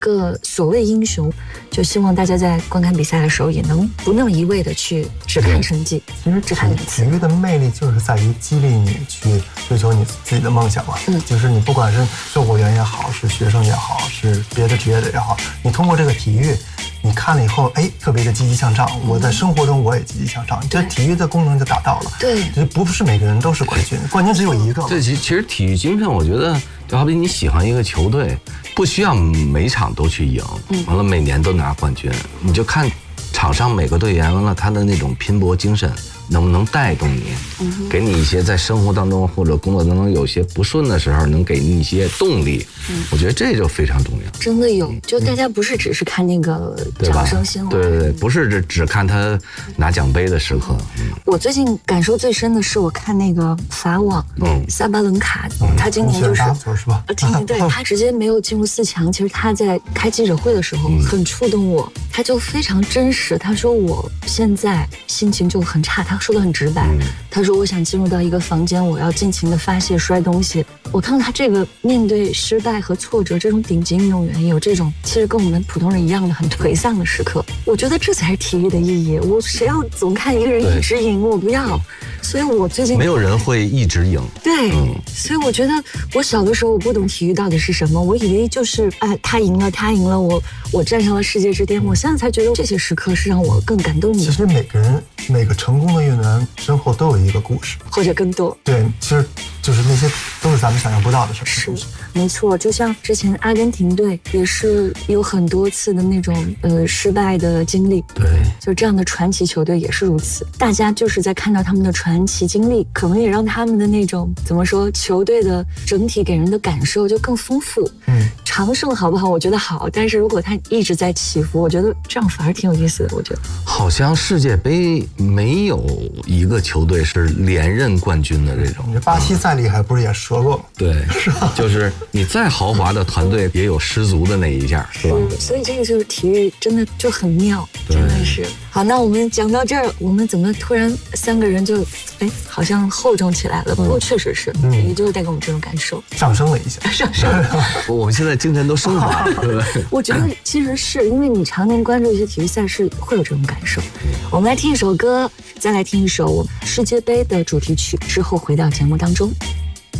个所谓英雄，就希望大家在观看比赛的时候也能不那么一味的去只看成绩， 其实只看名次。 体育的魅力就是在于激励你去追求你自己的梦想嘛。就是你不管是救国员也好，是学生也好，是别的职业的也好，你通过这个体育，你看了以后，哎，特别的积极向上。我在生活中我也积极向上，这体育的功能就达到了。 对， 就不是每个人都是冠军，冠军只有一个。 对，其实体育精神，我觉得就好比你喜欢一个球队，不需要每场都去赢，完了每年都拿冠军，你就看场上每个队员完了他的那种拼搏精神。能不能带动你，给你一些在生活当中或者工作当中有些不顺的时候，能给你一些动力。我觉得这就非常重要。 真的有，就大家不是只是看那个掌声鲜花， 对，不是只看他拿奖杯的时刻。 我最近感受最深的是，我看那个法网，萨巴伦卡，他今年就是今年对他直接没有进入4强。其实他在开记者会的时候很触动我，他就非常真实。他说我现在心情就很差，他说的很直白。他说我想进入到一个房间，我要尽情的发泄摔东西。我看到他这个面对失败和挫折，这种顶级运动员有这种其实跟我们普通人一样的很颓丧的时刻，我觉得这才是体育的意义。我谁要总看一个人一直赢，我不要。所以我最近没有人会一直赢。 对，所以我觉得我小的时候我不懂体育到底是什么，我以为就是他赢了，我站上了世界之巅。我现在才觉得这些时刻是让我更感动的。 其实每个成功的运动员身后都有一个故事， 或者更多。 对，其实就是那些都是咱们想象不到的事。 是，没错。就像之前阿根廷队也是有很多次的那种失败的经历。 对， 就这样的传奇球队也是如此。大家就是在看到他们的传奇经历，可能也让他们的那种怎么说，球队的整体给人的感受就更丰富。长胜好不好？我觉得好，但是如果他一直在起伏，我觉得这样反而挺有意思的。我觉得好像世界杯没有一个球队是连任冠军的这种。 你巴西再厉害，不是也折过吗？ 对，就是你再豪华的团队也有失足的那一下，是吧？ 所以这个就是体育，真的就很妙，真的是。好，那我们讲到这儿，我们怎么突然3个人就好像厚重起来了？不过确实是，也就是带给我们这种感受， 上升了一下， 上升。 我们现在精神都升华了，对不对？ 我觉得其实是因为你常年关注一些体育赛事，会有这种感受。我们来听一首歌，再来听一首世界杯的主题曲，之后回到节目当中。